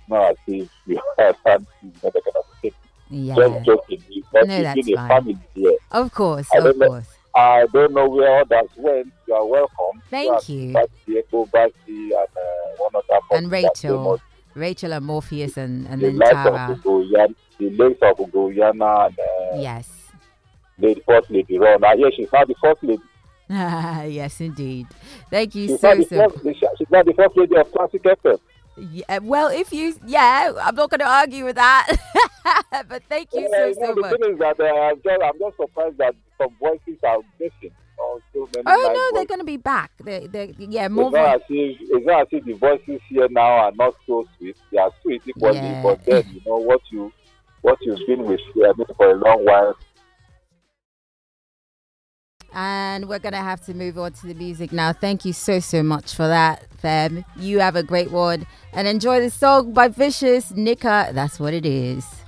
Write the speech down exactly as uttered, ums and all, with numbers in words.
not as if you have had another kind of thing. Yeah. Just joking. But No, you've that's been a fine. family here. Of course, I of don't know. course. I don't know where others went. You are welcome. Thank you. Back Diego, Basi, and uh, one other And person that came Rachel. out. Rachel and Morpheus and, and The then likes Tara. of Ugoyan, the lakes of Ugoyana and uh, Yes. the first lady Rona. Yeah, she's not the first lady. Yes, indeed. Thank you She's so, not the so first, she's not the first lady of Classic F M. Yeah, well, if you, yeah, I'm not going to argue with that. But thank you Yeah, so, you know, so the much. thing is that uh, I'm, just, I'm just surprised that some voices are missing. Oh, so many Oh, nice no, they're voices. going to be back. They, they, yeah, more. It's not, as if, it's not as if the voices here now are not so sweet. They are sweet equally, Yeah. but then, you know, what, you, what you've been with I mean, for a long while. And we're going to have to move on to the music now. Thank you so, so much for that, Fem. You have a great one. And enjoy the song by Vicious, Nika. That's what it is.